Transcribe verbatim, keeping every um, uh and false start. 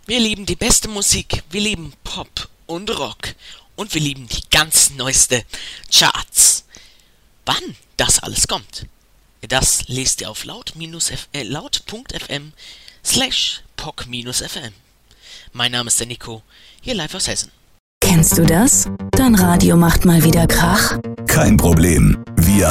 Wir lieben die beste Musik, wir lieben Pop und Rock und wir lieben die ganz neueste Charts. Wann das alles kommt, das lest ihr auf laut-f- slash poc-fm. Mein Name ist der Nico, hier live aus Hessen. Kennst du das? Dein Radio macht mal wieder Krach? Kein Problem. Wir